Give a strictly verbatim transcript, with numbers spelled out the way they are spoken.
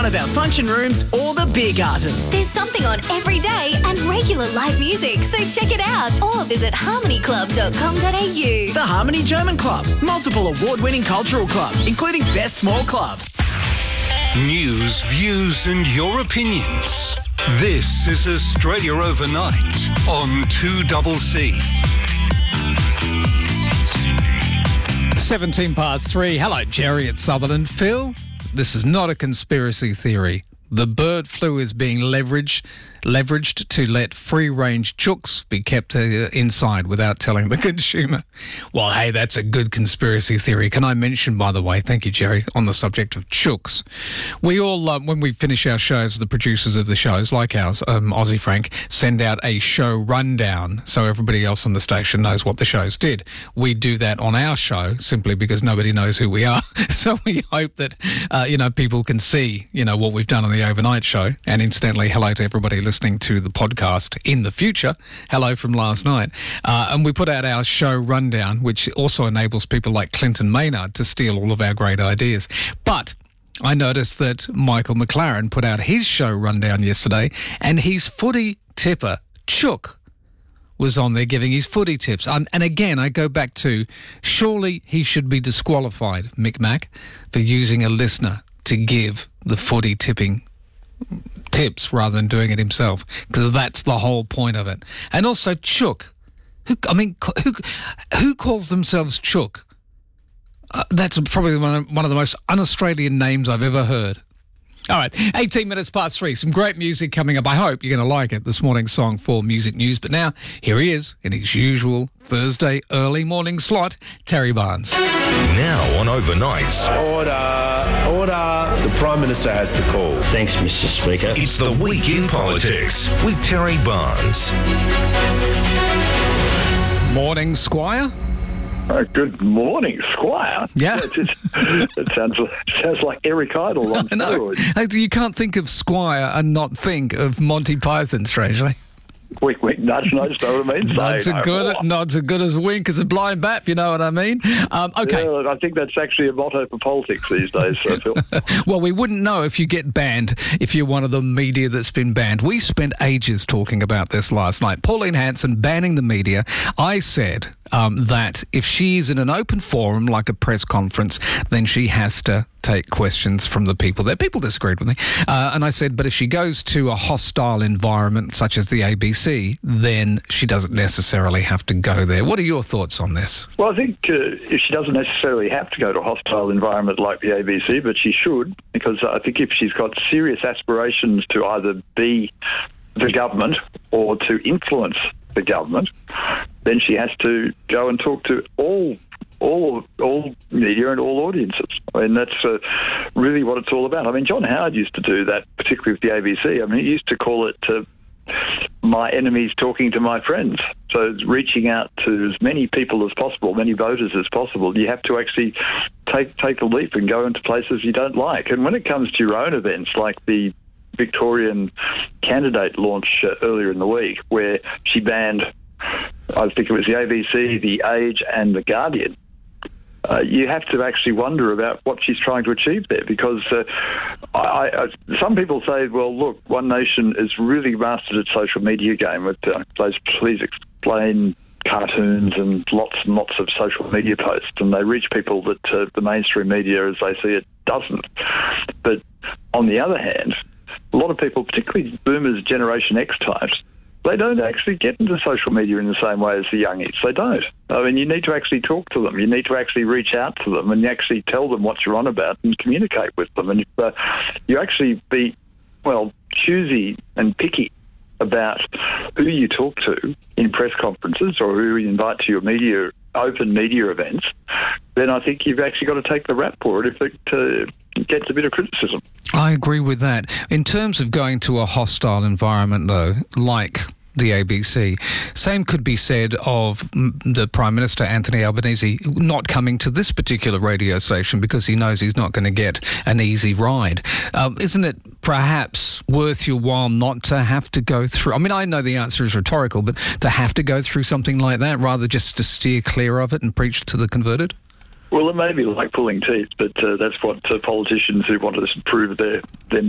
of our function rooms or the beer garden. There's something on every day and regular live music, so check it out or visit harmony club dot com dot a u. The Harmony German Club, multiple award-winning cultural club, including Best Small Club. News, views and your opinions. This is Australia Overnight on two C C. seventeen past three. Hello, Jerry at Sutherland. Phil, this is not a conspiracy theory. The bird flu is being leveraged leveraged to let free-range chooks be kept uh, inside without telling the consumer. Well, hey, that's a good conspiracy theory. Can I mention, by the way, thank you, Jerry, on the subject of chooks. We all, uh, when we finish our shows, the producers of the shows, like ours, um, Aussie Frank, send out a show rundown so everybody else on the station knows what the shows did. We do that on our show simply because nobody knows who we are. So we hope that, uh, you know, people can see, you know, what we've done on the overnight show. And incidentally, hello to everybody listening to the podcast in the future. Hello from last night. Uh, and we put out our show rundown, which also enables people like Clinton Maynard to steal all of our great ideas. But I noticed that Michael McLaren put out his show rundown yesterday, and his footy tipper, Chook, was on there giving his footy tips. Um, and again, I go back to, surely he should be disqualified, Mick Mac, for using a listener to give the footy tipping tips rather than doing it himself, because that's the whole point of it. And also Chook. Who, I mean, who who calls themselves Chook? Uh, that's probably one of, one of the most un-Australian names I've ever heard. All right, eighteen minutes past three. Some great music coming up. I hope you're going to like it, this morning's song for Music News. But now, here he is in his usual Thursday early morning slot, Terry Barnes. Now on Overnights. Order, order. The Prime Minister has to call. Thanks, Mister Speaker. It's the Week in Politics with Terry Barnes. Morning, Squire. Oh, good morning, Squire. Yeah. It, just, it sounds sounds like Eric Idle on steroids. You can't think of Squire and not think of Monty Python, strangely. Wink, wink, nudge, nudge, know what I mean? Not Say so no good, more. not so good as a wink as a blind bat, if you know what I mean. Um, okay. Yeah, I think that's actually a motto for politics these days, so Phil. Well, we wouldn't know if you get banned, if you're one of the media that's been banned. We spent ages talking about this last night. Pauline Hanson banning the media. I said um, that if she's in an open forum, like a press conference, then she has to take questions from the people there. People disagreed with me. Uh, and I said, but if she goes to a hostile environment such as the A B C, then she doesn't necessarily have to go there. What are your thoughts on this? Well, I think uh, if she doesn't necessarily have to go to a hostile environment like the A B C, but she should, because I think if she's got serious aspirations to either be the government or to influence the government, then she has to go and talk to all all all media and all audiences. I mean, that's uh, really what it's all about. I mean, John Howard used to do that, particularly with the A B C. I mean, he used to call it uh, my enemies talking to my friends. So it's reaching out to as many people as possible, many voters as possible. You have to actually take take a leap and go into places you don't like. And when it comes to your own events, like the Victorian candidate launch uh, earlier in the week, where she banned, I think it was the A B C, The Age and The Guardian, Uh, you have to actually wonder about what she's trying to achieve there, because uh, I, I, some people say, well, look, One Nation is really mastered its social media game with uh, those please explain cartoons and lots and lots of social media posts, and they reach people that uh, the mainstream media, as they see it, doesn't. But on the other hand, a lot of people, particularly boomers, Generation X types, they don't actually get into social media in the same way as the youngies. They don't. I mean, you need to actually talk to them. You need to actually reach out to them and actually tell them what you're on about and communicate with them. And if uh, you actually be, well, choosy and picky about who you talk to in press conferences or who you invite to your media, open media events, then I think you've actually got to take the rap for it if it uh, gets a bit of criticism. I agree with that. In terms of going to a hostile environment, though, like the A B C, same could be said of the Prime Minister, Anthony Albanese, not coming to this particular radio station because he knows he's not going to get an easy ride. Um, isn't it perhaps worth your while not to have to go through? I mean, I know the answer is rhetorical, but to have to go through something like that rather just to steer clear of it and preach to the converted? Well, it may be like pulling teeth, but uh, that's what uh, politicians who want to prove their, their